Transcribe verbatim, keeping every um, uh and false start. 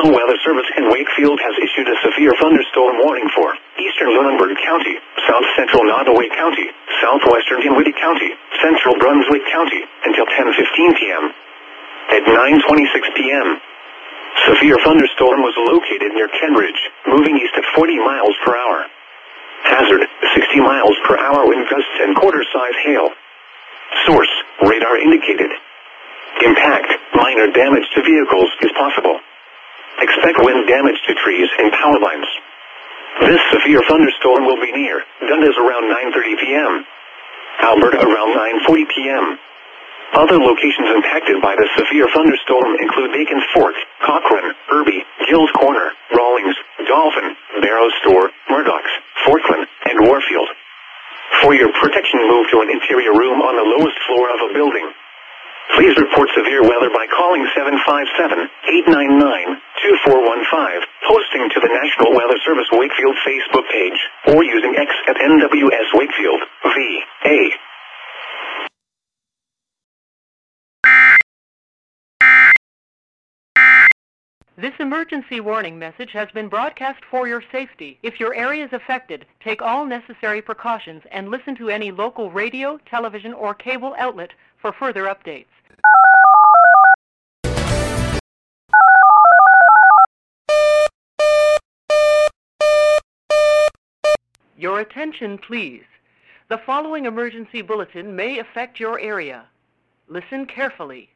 National Weather Service in Wakefield has issued a severe thunderstorm warning for eastern Lunenburg County, south central Nottoway County, southwestern Dinwiddie County, central Brunswick County, until ten fifteen p m At nine twenty-six p m, severe thunderstorm was located near Kenbridge, moving east at forty miles per hour. Hazard, sixty miles per hour wind gusts and quarter-size hail. Source, radar indicated. Impact, minor damage to vehicles is possible. Expect wind damage to trees and power lines. This severe thunderstorm will be near Dundas around nine thirty p m Alberta around nine forty p m Other locations impacted by the severe thunderstorm include Bacon Fort, Cochrane, Irby, Gills Corner, Rawlings, Dolphin, Barrows Store, Murdoch's, Fortland, and Warfield. For your protection, move to an interior room on the lowest floor of a building. Please report severe weather by calling seven five seven, eight nine nine, two four one five, posting to the National Weather Service Wakefield Facebook page, or using X at N W S Wakefield, V A. This emergency warning message has been broadcast for your safety. If your area is affected, take all necessary precautions and listen to any local radio, television, or cable outlet for further updates. Your attention, please. The following emergency bulletin may affect your area. Listen carefully.